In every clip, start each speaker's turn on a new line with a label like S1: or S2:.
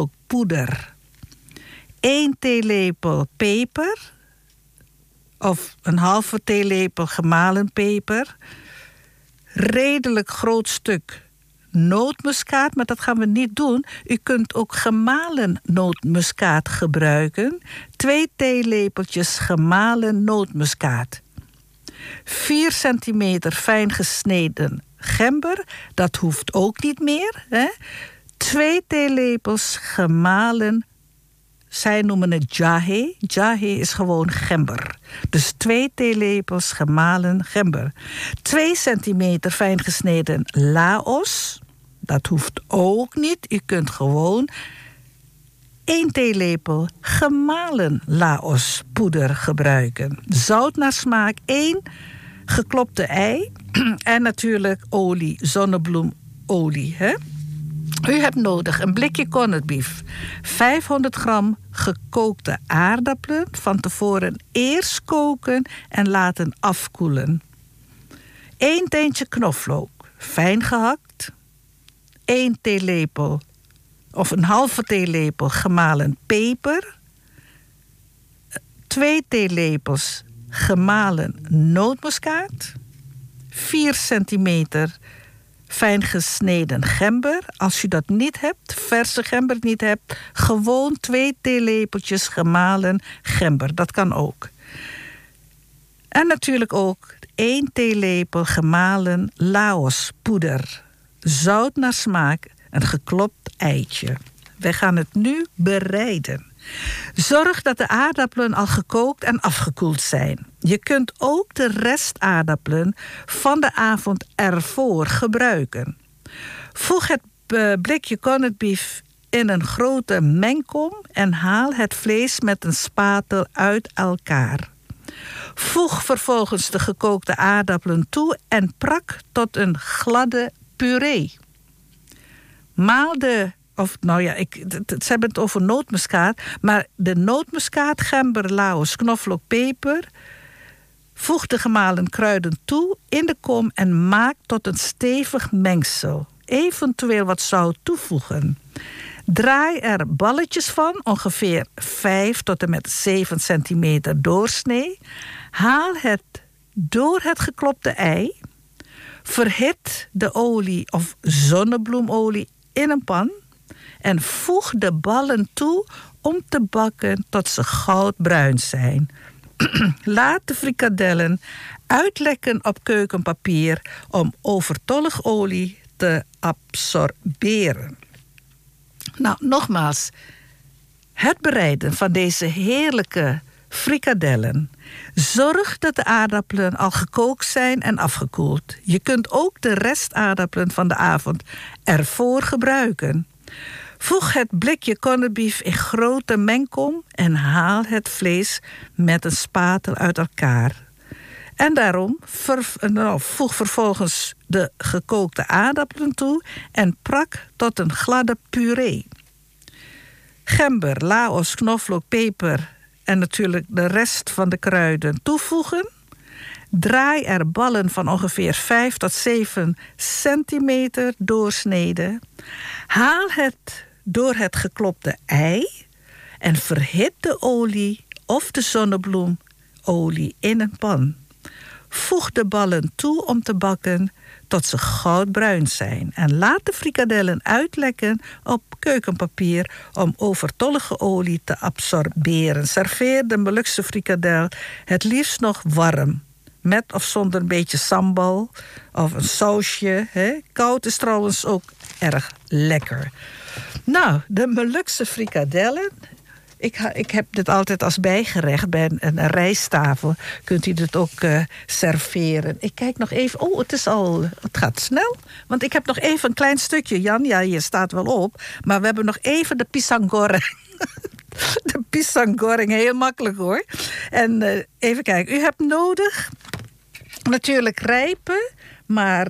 S1: knoflookpoeder. 1 theelepel peper. Of een halve theelepel gemalen peper. Redelijk groot stuk nootmuskaat, maar dat gaan we niet doen. U kunt ook gemalen nootmuskaat gebruiken. 2 theelepeltjes gemalen nootmuskaat. 4 centimeter fijn gesneden gember. Dat hoeft ook niet meer. 2 theelepels gemalen, zij noemen het jahe. Jahe is gewoon gember. Dus 2 theelepels gemalen gember. 2 centimeter fijn gesneden laos. Dat hoeft ook niet. U kunt gewoon 1 theelepel gemalen laospoeder gebruiken. Zout naar smaak, 1 geklopte ei en natuurlijk olie, zonnebloemolie. U hebt nodig een blikje corned beef, 500 gram gekookte aardappelen, van tevoren eerst koken en laten afkoelen. 1 teentje knoflook, fijn gehakt. 1 theelepel of een halve theelepel gemalen peper. 2 theelepels gemalen nootmuskaat. 4 centimeter fijn gesneden gember. Als u dat niet hebt, verse gember niet hebt, gewoon 2 theelepeltjes gemalen gember. Dat kan ook. En natuurlijk ook 1 theelepel gemalen laospoeder. Zout naar smaak, een geklopt eitje. Wij gaan het nu bereiden. Zorg dat de aardappelen al gekookt en afgekoeld zijn. Je kunt ook de restaardappelen van de avond ervoor gebruiken. Voeg het blikje corned beef in een grote mengkom en haal het vlees met een spatel uit elkaar. Voeg vervolgens de gekookte aardappelen toe en prak tot een gladde puree. Maal ze hebben het over nootmuskaat, maar de nootmuskaat, gember, laos, knoflook, peper. Voeg de gemalen kruiden toe in de kom en maak tot een stevig mengsel. Eventueel wat zout toevoegen. Draai er balletjes van, ongeveer 5 tot en met 7 centimeter doorsnee. Haal het door het geklopte ei. Verhit de olie of zonnebloemolie in een pan. En voeg de ballen toe om te bakken tot ze goudbruin zijn. Laat de frikadellen uitlekken op keukenpapier om overtollig olie te absorberen. Nou, nogmaals. Het bereiden van deze heerlijke frikadellen. Zorg dat de aardappelen al gekookt zijn en afgekoeld. Je kunt ook de restaardappelen van de avond ervoor gebruiken. Voeg het blikje corned beef in grote mengkom en haal het vlees met een spatel uit elkaar. En daarom voeg vervolgens de gekookte aardappelen toe en prak tot een gladde puree. Gember, laos, knoflook, peper en natuurlijk de rest van de kruiden toevoegen. Draai er ballen van ongeveer 5 tot 7 centimeter doorsneden. Haal het door het geklopte ei en verhit de olie of de zonnebloemolie in een pan. Voeg de ballen toe om te bakken tot ze goudbruin zijn. En laat de frikadellen uitlekken op keukenpapier om overtollige olie te absorberen. Serveer de Molukse frikadel het liefst nog warm. Met of zonder een beetje sambal of een sausje. Koud is trouwens ook erg lekker. Nou, de Molukse frikadellen. Ik heb dit altijd als bijgerecht bij een rijsttafel. Kunt u dit ook serveren. Ik kijk nog even. Oh, het gaat snel. Want ik heb nog even een klein stukje. Jan, ja, je staat wel op. Maar we hebben nog even de pisang goreng. De pisang goreng, heel makkelijk hoor. En even kijken. U hebt nodig natuurlijk rijpe, maar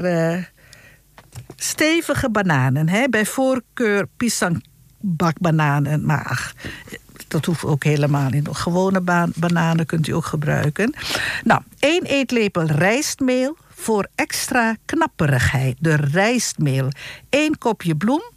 S1: stevige bananen. Bij voorkeur pisangbakbananen. Maar ach, dat hoeft ook helemaal niet. Gewone bananen kunt u ook gebruiken. Nou, 1 eetlepel rijstmeel voor extra knapperigheid. De rijstmeel. 1 kopje bloem.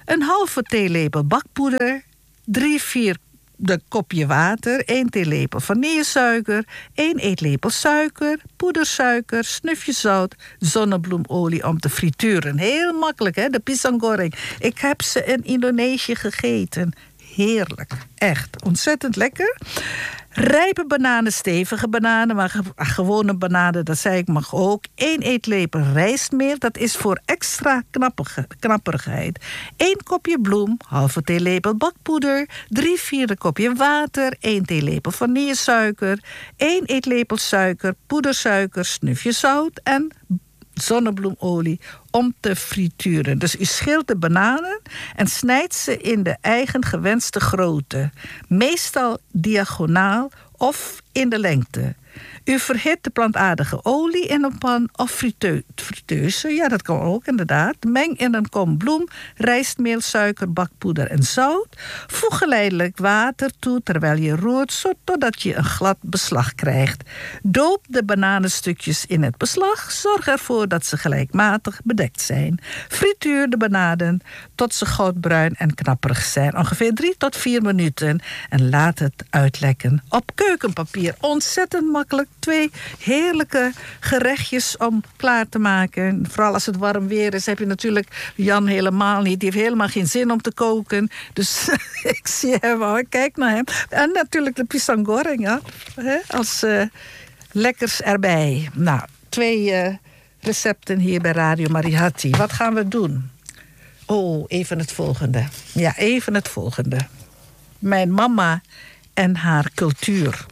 S1: een halve theelepel bakpoeder, 3/4 kopje water, 1 theelepel vanillesuiker, 1 eetlepel suiker, poedersuiker, snufje zout, zonnebloemolie om te frituren. Heel makkelijk, hè, de pisang goreng. Ik heb ze in Indonesië gegeten. Heerlijk, echt ontzettend lekker. Rijpe bananen, stevige bananen, maar gewone bananen, dat zei ik, mag ook. 1 eetlepel rijstmeel, dat is voor extra knapperigheid. 1 kopje bloem, halve theelepel bakpoeder, 3/4 kopje water, 1 theelepel vanillesuiker, 1 eetlepel suiker, poedersuiker, snufje zout en zonnebloemolie om te frituren. Dus u schilt de bananen en snijdt ze in de eigen gewenste grootte. Meestal diagonaal of in de lengte. U verhit de plantaardige olie in een pan of friteuse. Ja, dat kan ook inderdaad. Meng in een kom bloem, rijstmeel, suiker, bakpoeder en zout. Voeg geleidelijk water toe terwijl je roert, totdat je een glad beslag krijgt. Doop de bananenstukjes in het beslag. Zorg ervoor dat ze gelijkmatig bedekt zijn. Frituur de bananen tot ze goudbruin en knapperig zijn. Ongeveer 3 tot 4 minuten. En laat het uitlekken op keukenpapier. Ontzettend makkelijk. 2 heerlijke gerechtjes om klaar te maken. Vooral als het warm weer is, heb je natuurlijk Jan helemaal niet. Die heeft helemaal geen zin om te koken. Dus ik zie hem al, kijk naar hem. En natuurlijk de pisang goreng, ja, als lekkers erbij. Nou, 2 recepten hier bij Radio Mariahati. Wat gaan we doen? Oh, even het volgende. Ja, even het volgende. Mijn mama en haar cultuur.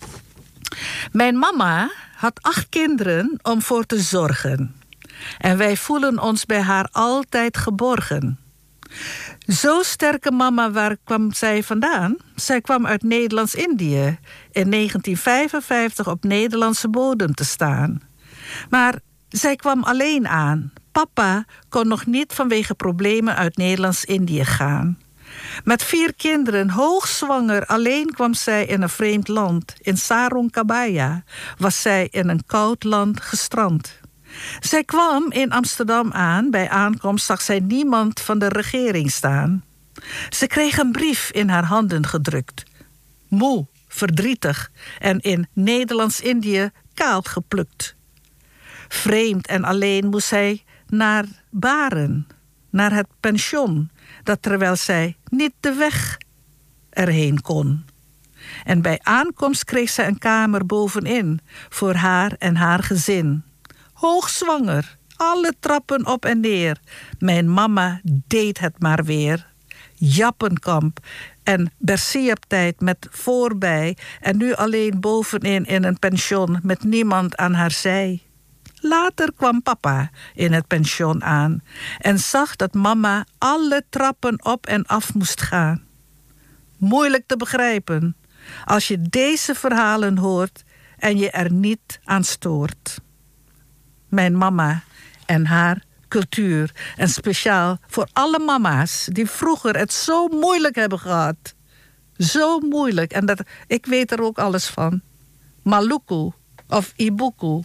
S1: Mijn mama had 8 kinderen om voor te zorgen. En wij voelen ons bij haar altijd geborgen. Zo sterke mama, waar kwam zij vandaan? Zij kwam uit Nederlands-Indië. In 1955 op Nederlandse bodem te staan. Maar zij kwam alleen aan. Papa kon nog niet vanwege problemen uit Nederlands-Indië gaan. Met 4 kinderen, hoogzwanger, alleen kwam zij in een vreemd land. In Sarongkabaya was zij in een koud land gestrand. Zij kwam in Amsterdam aan. Bij aankomst zag zij niemand van de regering staan. Ze kreeg een brief in haar handen gedrukt. Moe, verdrietig en in Nederlands-Indië kaal geplukt. Vreemd en alleen moest zij naar Baren, naar het pension, dat terwijl zij niet de weg erheen kon. En bij aankomst kreeg zij een kamer bovenin voor haar en haar gezin. Hoogzwanger, alle trappen op en neer. Mijn mama deed het maar weer. Jappenkamp en Bersiaptijd met voorbij en nu alleen bovenin in een pension met niemand aan haar zij. Later kwam papa in het pension aan en zag dat mama alle trappen op en af moest gaan. Moeilijk te begrijpen als je deze verhalen hoort en je er niet aan stoort. Mijn mama en haar cultuur. En speciaal voor alle mama's die vroeger het zo moeilijk hebben gehad. Zo moeilijk. En ik weet er ook alles van. Maluku of Ibuku.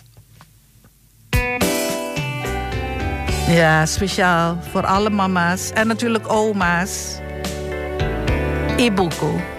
S1: Ja, speciaal voor alle mama's en natuurlijk oma's. Ibuku.